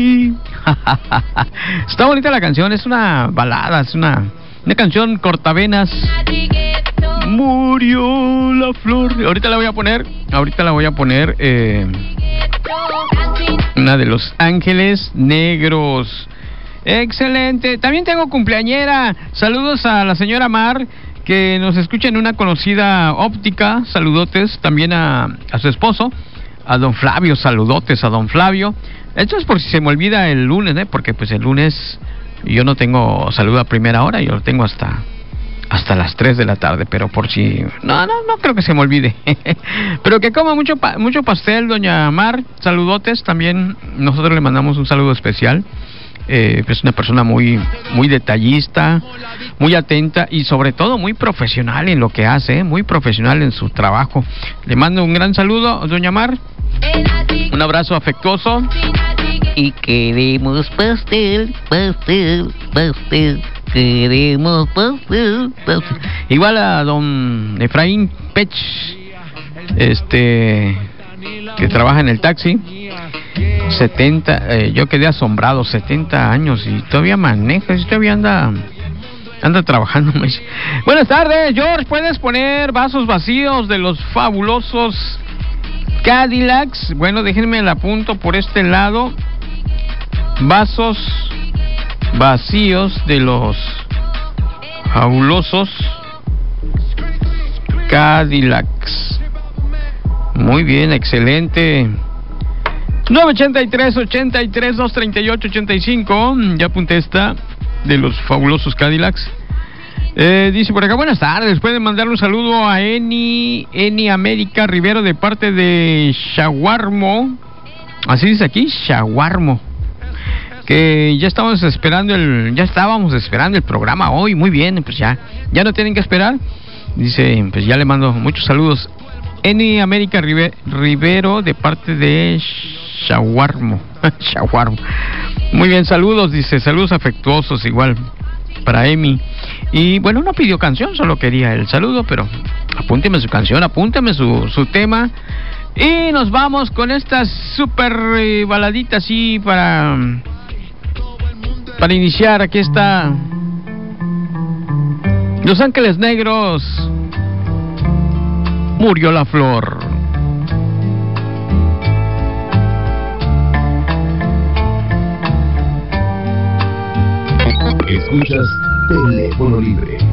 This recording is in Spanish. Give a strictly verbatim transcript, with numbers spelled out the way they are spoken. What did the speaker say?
Está bonita la canción, es una balada, es una, una canción cortavenas. Murió la flor. Ahorita la voy a poner, ahorita la voy a poner, eh, una de Los Ángeles Negros. Excelente. También tengo cumpleañera. Saludos a la señora Mar, que nos escucha en una conocida óptica. Saludotes también a, a su esposo, a don Flavio. Saludotes a don Flavio. Esto es por si se me olvida el lunes, ¿eh? Porque pues el lunes yo no tengo saludo a primera hora, yo lo tengo hasta hasta las tres de la tarde, pero por si... No, no, no creo que se me olvide. Pero que coma mucho pa... mucho pastel, doña Mar. Saludotes. También nosotros le mandamos un saludo especial. Eh, es una persona muy muy detallista, muy atenta y sobre todo muy profesional en lo que hace, ¿eh? Muy profesional en su trabajo. Le mando un gran saludo, doña Mar, un abrazo afectuoso y queremos pastel, pastel, pastel, queremos pastel, pastel. Igual a don Efraín Pech, este, que trabaja en el taxi. setenta, eh, yo quedé asombrado, setenta años y todavía maneja, y todavía anda anda trabajando. Buenas tardes, George, ¿puedes poner Vasos Vacíos de los fabulosos Cadillacs? Bueno, déjenme el apunto por este lado. Vasos Vacíos de los fabulosos Cadillacs. Muy bien, excelente. nueve ochenta y tres, ochenta y tres, doscientos treinta y ocho, ochenta y cinco. Ya apunté esta de los fabulosos Cadillacs. Eh, dice por acá, buenas tardes. Pueden mandar un saludo a Eni, Eni América Rivero de parte de Shawarmo. Así dice aquí, Shawarmo. Que ya estábamos esperando el, ya estábamos esperando el programa hoy. Muy bien, pues ya, ya no tienen que esperar. Dice, pues ya le mando muchos saludos. Eni América Rive, Rivero de parte de Shawarmo. Shawarmo. Muy bien, saludos, dice, saludos afectuosos igual para Emi. Y bueno, no pidió canción, solo quería el saludo, pero apúnteme su canción, apúnteme su, su tema. Y nos vamos con esta super eh, baladita así para, para iniciar. Aquí está Los Ángeles Negros. Murió la flor. Escuchas Teléfono Libre.